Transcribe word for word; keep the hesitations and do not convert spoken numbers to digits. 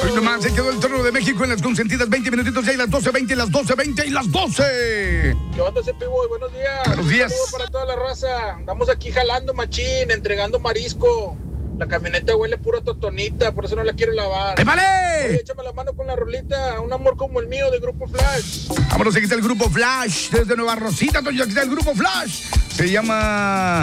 Hoy nomás se quedó el trono de México en las consentidas veinte minutitos, ya hay las doce veinte, las doce veinte y las doce. ¿Qué onda, C P U? Buenos días. Buenos días. Un saludo para toda la raza. Andamos aquí jalando machín, entregando marisco. La camioneta huele pura totonita, por eso no la quiero lavar. ¡Eh, vale! Oye, échame la mano con la rolita. Un amor como el mío de Grupo Flash. Vámonos, aquí está el Grupo Flash desde Nueva Rosita. Aquí está el Grupo Flash. Se llama...